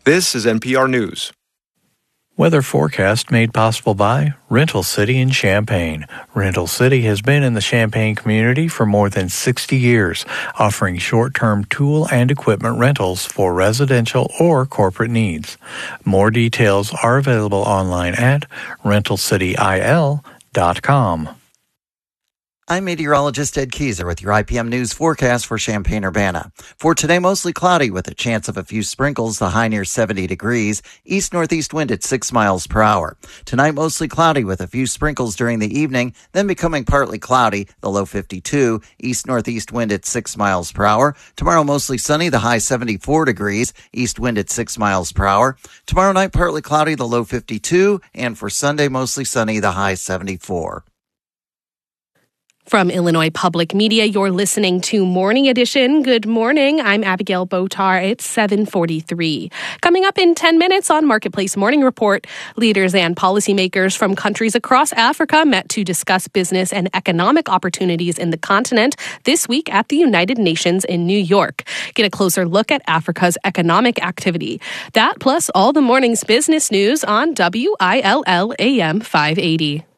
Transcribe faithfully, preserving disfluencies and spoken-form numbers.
This is N P R News. Weather forecast made possible by Rental City in Champaign. Rental City has been in the Champaign community for more than sixty years, offering short-term tool and equipment rentals for residential or corporate needs. More details are available online at rental city I L dot com. I'm meteorologist Ed Keyser with your I P M News forecast for Champaign-Urbana. For today, mostly cloudy with a chance of a few sprinkles, the high near seventy degrees, east-northeast wind at six miles per hour. Tonight, mostly cloudy with a few sprinkles during the evening, then becoming partly cloudy, the low fifty-two, east-northeast wind at six miles per hour. Tomorrow, mostly sunny, the high seventy-four degrees, east wind at six miles per hour. Tomorrow night, partly cloudy, the low fifty-two, and for Sunday, mostly sunny, the high seventy-four. From Illinois Public Media, you're listening to Morning Edition. Good morning. I'm Abigail Botar. It's seven forty-three. Coming up in ten minutes on Marketplace Morning Report, leaders and policymakers from countries across Africa met to discuss business and economic opportunities in the continent this week at the United Nations in New York. Get a closer look at Africa's economic activity. That plus all the morning's business news on W I L L A M five eighty.